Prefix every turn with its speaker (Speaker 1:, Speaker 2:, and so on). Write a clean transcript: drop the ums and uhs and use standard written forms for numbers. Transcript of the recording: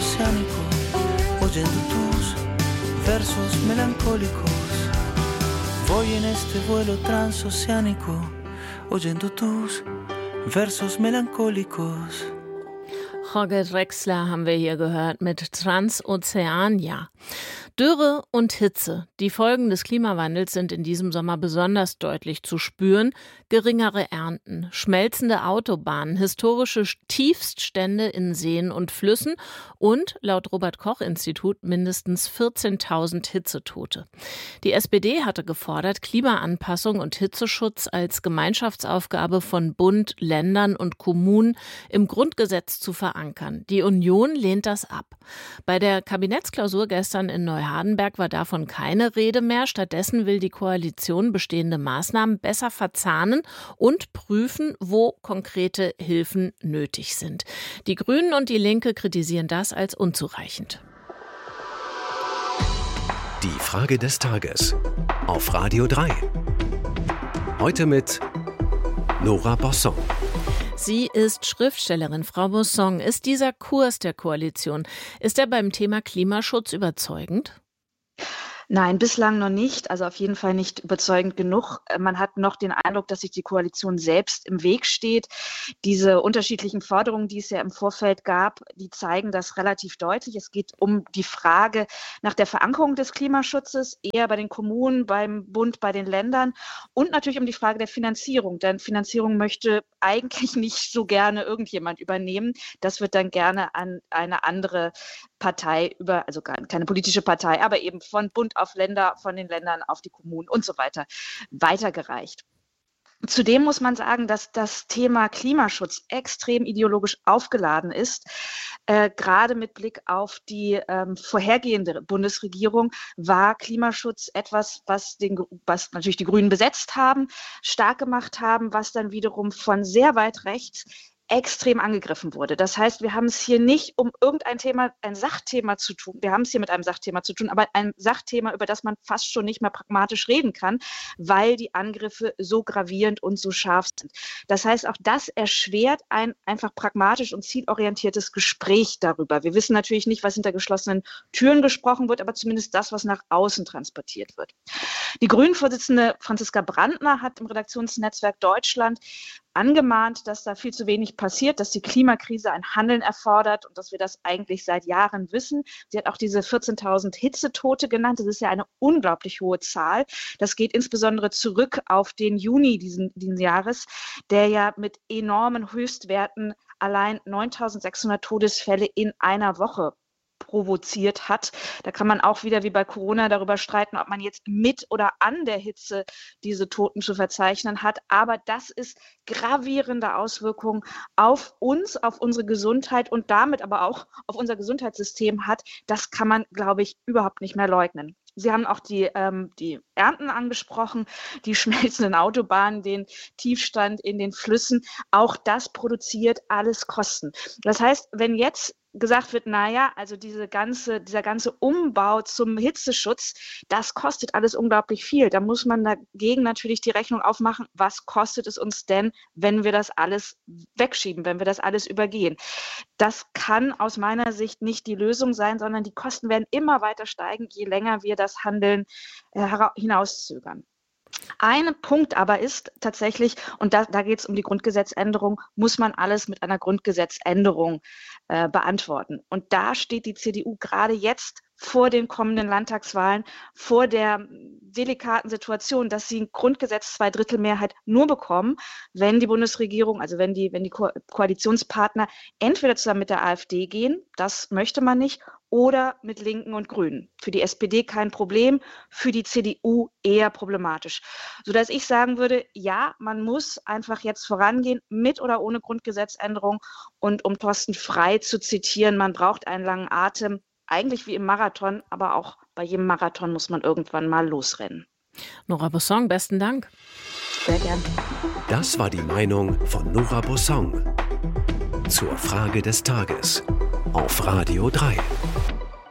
Speaker 1: transoceánico, oyendo tus versos melancólicos. Voy en este vuelo transoceánico, oyendo tus versos melancólicos.
Speaker 2: Jorge Drexler haben wir hier gehört mit Transoceania. Dürre und Hitze. Die Folgen des Klimawandels sind in diesem Sommer besonders deutlich zu spüren. Geringere Ernten, schmelzende Autobahnen, historische Tiefststände in Seen und Flüssen und laut Robert-Koch-Institut mindestens 14.000 Hitzetote. Die SPD hatte gefordert, Klimaanpassung und Hitzeschutz als Gemeinschaftsaufgabe von Bund, Ländern und Kommunen im Grundgesetz zu verankern. Die Union lehnt das ab. Bei der Kabinettsklausur gestern in Neuhardenberg war davon keine Rede mehr. Stattdessen will die Koalition bestehende Maßnahmen besser verzahnen und prüfen, wo konkrete Hilfen nötig sind. Die Grünen und die Linke kritisieren das als unzureichend.
Speaker 3: Die Frage des Tages auf Radio 3. Heute mit Nora Bosson.
Speaker 2: Sie ist Schriftstellerin. Frau Bosson, ist dieser Kurs der Koalition, ist er beim Thema Klimaschutz überzeugend?
Speaker 4: Nein, bislang noch nicht, also auf jeden Fall nicht überzeugend genug. Man hat noch den Eindruck, dass sich die Koalition selbst im Weg steht. Diese unterschiedlichen Forderungen, die es ja im Vorfeld gab, die zeigen das relativ deutlich. Es geht um die Frage nach der Verankerung des Klimaschutzes, eher bei den Kommunen, beim Bund, bei den Ländern und natürlich um die Frage der Finanzierung. Denn Finanzierung möchte eigentlich nicht so gerne irgendjemand übernehmen. Das wird dann gerne an eine andere Partei also keine politische Partei, aber eben von Bund auf Länder, von den Ländern auf die Kommunen und so weiter weitergereicht. Zudem muss man sagen, dass das Thema Klimaschutz extrem ideologisch aufgeladen ist. Gerade mit Blick auf die vorhergehende Bundesregierung war Klimaschutz etwas, was natürlich die Grünen besetzt haben, stark gemacht haben, was dann wiederum von sehr weit rechts extrem angegriffen wurde. Das heißt, wir haben es hier nicht um irgendein Thema, ein Sachthema zu tun. Wir haben es hier mit einem Sachthema zu tun, aber ein Sachthema, über das man fast schon nicht mehr pragmatisch reden kann, weil die Angriffe so gravierend und so scharf sind. Das heißt, auch das erschwert ein einfach pragmatisch und zielorientiertes Gespräch darüber. Wir wissen natürlich nicht, was hinter geschlossenen Türen gesprochen wird, aber zumindest das, was nach außen transportiert wird. Die Grünen-Vorsitzende Franziska Brandner hat im Redaktionsnetzwerk Deutschland angemahnt, dass da viel zu wenig passiert, dass die Klimakrise ein Handeln erfordert und dass wir das eigentlich seit Jahren wissen. Sie hat auch diese 14.000 Hitzetote genannt. Das ist ja eine unglaublich hohe Zahl. Das geht insbesondere zurück auf den Juni diesen Jahres, der ja mit enormen Höchstwerten allein 9.600 Todesfälle in einer Woche provoziert hat. Da kann man auch wieder wie bei Corona darüber streiten, ob man jetzt mit oder an der Hitze diese Toten zu verzeichnen hat. Aber das ist gravierende Auswirkungen auf uns, auf unsere Gesundheit und damit aber auch auf unser Gesundheitssystem hat. Das kann man, glaube ich, überhaupt nicht mehr leugnen. Sie haben auch die Ernten angesprochen, die schmelzenden Autobahnen, den Tiefstand in den Flüssen. Auch das produziert alles Kosten. Das heißt, wenn jetzt gesagt wird, also dieser ganze Umbau zum Hitzeschutz, das kostet alles unglaublich viel. Da muss man dagegen natürlich die Rechnung aufmachen, was kostet es uns denn, wenn wir das alles wegschieben, wenn wir das alles übergehen. Das kann aus meiner Sicht nicht die Lösung sein, sondern die Kosten werden immer weiter steigen, je länger wir das Handeln hinauszögern. Ein Punkt aber ist tatsächlich, und da geht es um die Grundgesetzänderung, muss man alles mit einer Grundgesetzänderung beantworten. Und da steht die CDU gerade jetzt vor den kommenden Landtagswahlen, vor der delikaten Situation, dass sie ein Grundgesetz Zweidrittelmehrheit nur bekommen, wenn die Bundesregierung, also wenn die Koalitionspartner entweder zusammen mit der AfD gehen, das möchte man nicht, oder mit Linken und Grünen. Für die SPD kein Problem, für die CDU eher problematisch. Sodass ich sagen würde, ja, man muss einfach jetzt vorangehen, mit oder ohne Grundgesetzänderung. Und um Thorsten Frey zu zitieren, man braucht einen langen Atem, eigentlich wie im Marathon, aber auch bei jedem Marathon muss man irgendwann mal losrennen.
Speaker 2: Nora Bosson, besten Dank.
Speaker 4: Sehr gern.
Speaker 3: Das war die Meinung von Nora Bosson zur Frage des Tages auf Radio 3.